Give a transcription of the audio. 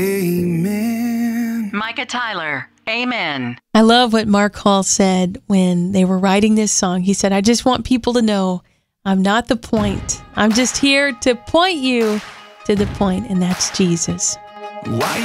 Amen. Micah Tyler, amen. I love what Mark Hall said when they were writing this song. He said, I just want people to know I'm not the point. I'm just here to point you to the point, and that's Jesus. Why